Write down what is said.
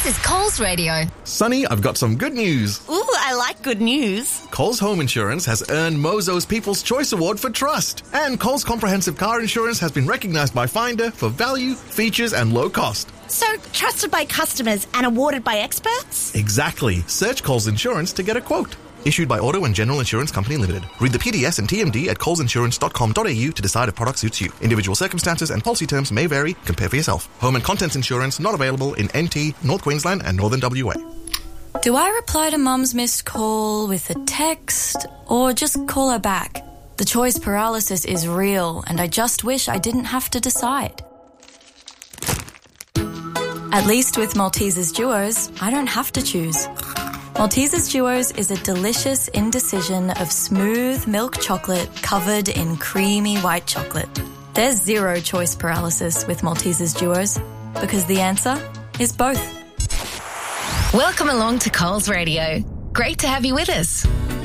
This is Coles Radio. Sonny, I've got some good news. Ooh, I like good news. Coles Home Insurance has earned Mozo's People's Choice Award for trust. And Coles Comprehensive Car Insurance has been recognised by Finder for value, features and low cost. So, trusted by customers and awarded by experts? Exactly. Search Coles Insurance to get a quote. Issued by Auto and General Insurance Company Limited. Read the PDS and TMD at colesinsurance.com.au to decide if product suits you. Individual circumstances and policy terms may vary. Compare for yourself. Home and contents insurance not available in NT, North Queensland and Northern WA. Do I reply to Mum's missed call with a text or just call her back? The choice paralysis is real and I just wish I didn't have to decide. At least with Maltesers Duos, I don't have to choose. Maltesers Duos is a delicious indecision of smooth milk chocolate covered in creamy white chocolate. There's zero choice paralysis with Maltesers Duos because the answer is both. Welcome along to Coles Radio. Great to have you with us.